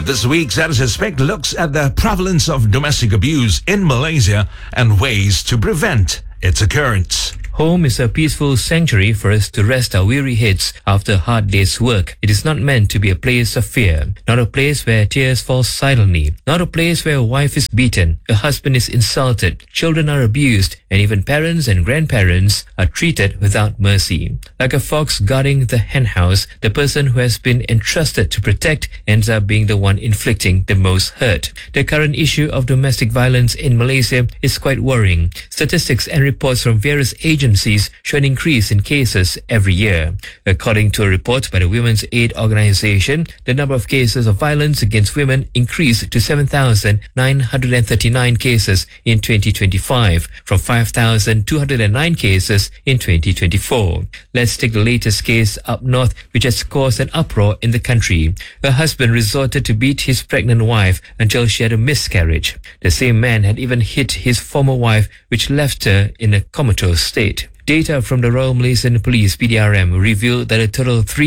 This week's Editor's Pick looks at the prevalence of domestic abuse in Malaysia and ways to prevent its occurrence. Home is a peaceful sanctuary for us to rest our weary heads after a hard day's work. It is not meant to be a place of fear, not a place where tears fall silently, not a place where a wife is beaten, a husband is insulted, children are abused, and even parents and grandparents are treated without mercy. Like a fox guarding the henhouse, the person who has been entrusted to protect ends up being the one inflicting the most hurt. The current issue of domestic violence in Malaysia is quite worrying. Statistics and reports from various agencies show an increase in cases every year. According to a report by the Women's Aid Organization, the number of cases of violence against women increased to 7,939 cases in 2025 from 5,209 cases in 2024. Let's take the latest case up north, which has caused an uproar in the country. A husband resorted to beat his pregnant wife until she had a miscarriage. The same man had even hit his former wife, which left her in a comatose state. Data from the Royal Malaysian Police PDRM revealed that a total of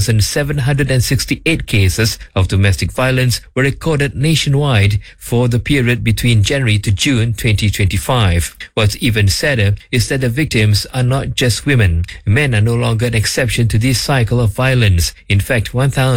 3,768 cases of domestic violence were recorded nationwide for the period between January to June 2025. What's even sadder is that the victims are not just women. Men are no longer an exception to this cycle of violence. In fact,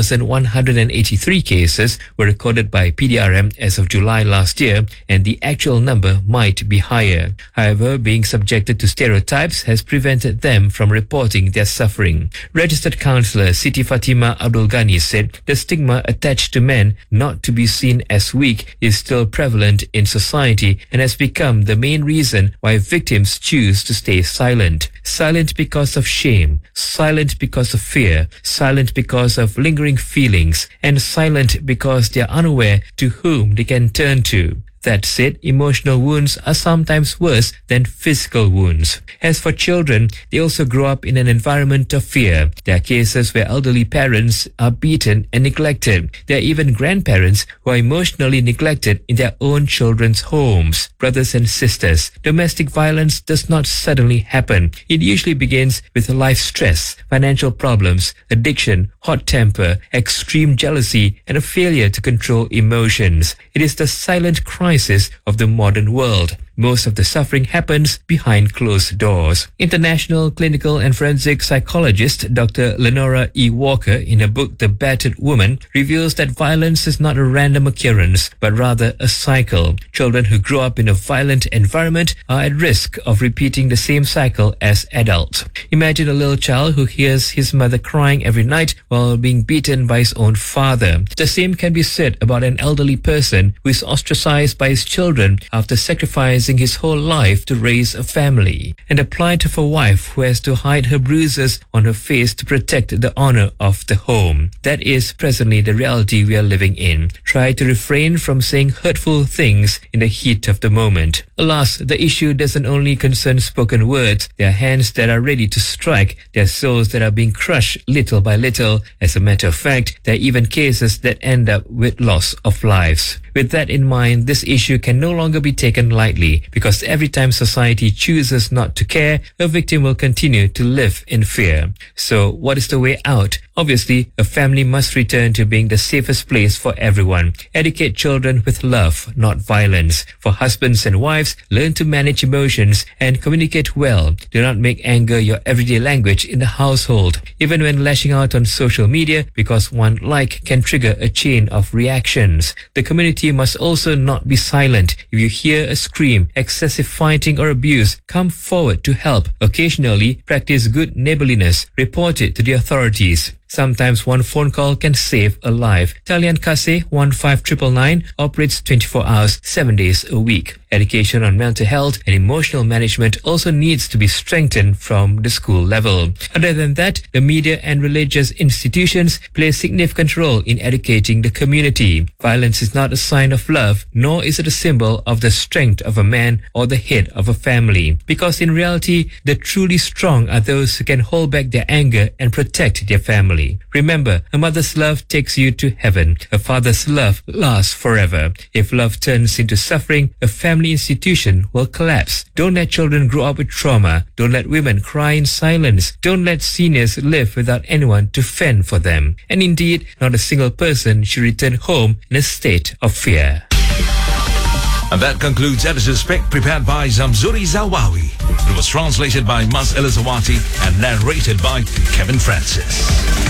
1,183 cases were recorded by PDRM as of July last year, and the actual number might be higher. However, being subjected to stereotypes has prevented them from reporting their suffering. Registered counsellor Siti Fatima Abdul Ghani said the stigma attached to men not to be seen as weak is still prevalent in society and has become the main reason why victims choose to stay silent. Silent because of shame, silent because of fear, silent because of lingering feelings, and silent because they are unaware to whom they can turn to. That said, emotional wounds are sometimes worse than physical wounds. As for children, they also grow up in an environment of fear. There are cases where elderly parents are beaten and neglected. There are even grandparents who are emotionally neglected in their own children's homes. Brothers and sisters, domestic violence does not suddenly happen. It usually begins with life stress, financial problems, addiction, hot temper, extreme jealousy, and a failure to control emotions. It is the silent crisis of the modern world. Most of the suffering happens behind closed doors. International clinical and forensic psychologist Dr. Lenora E. Walker, in her book The Battered Woman, reveals that violence is not a random occurrence, but rather a cycle. Children who grow up in a violent environment are at risk of repeating the same cycle as adults. Imagine a little child who hears his mother crying every night while being beaten by his own father. The same can be said about an elderly person who is ostracized by his children after sacrificing his whole life to raise a family, and the plight of a wife who has to hide her bruises on her face to protect the honor of the home. That is presently the reality we are living in. Try to refrain from saying hurtful things in the heat of the moment. Alas, the issue doesn't only concern spoken words. There are hands that are ready to strike. There are souls that are being crushed little by little. As a matter of fact, there are even cases that end up with loss of lives. With that in mind, this issue can no longer be taken lightly, because every time society chooses not to care, a victim will continue to live in fear. So, what is the way out? Obviously, a family must return to being the safest place for everyone. Educate children with love, not violence. For husbands and wives, learn to manage emotions and communicate well. Do not make anger your everyday language in the household. Even when lashing out on social media, because one like can trigger a chain of reactions. The community must also not be silent. If you hear a scream, excessive fighting or abuse, come forward to help. Occasionally, practice good neighborliness. Report it to the authorities. Sometimes one phone call can save a life. Talian Kasih 15999 operates 24 hours, 7 days a week. Education on mental health and emotional management also needs to be strengthened from the school level. Other than that, the media and religious institutions play a significant role in educating the community. Violence is not a sign of love, nor is it a symbol of the strength of a man or the head of a family. Because in reality, the truly strong are those who can hold back their anger and protect their family. family. Remember, a mother's love takes you to heaven. A father's love lasts forever. If love turns into suffering, a family institution will collapse. Don't let children grow up with trauma. Don't let women cry in silence. Don't let seniors live without anyone to fend for them. And indeed, not a single person should return home in a state of fear. And that concludes Editor's Pick, prepared by Zamzuri Zawawi. It was translated by Maz Elizawati and narrated by Kevin Francis.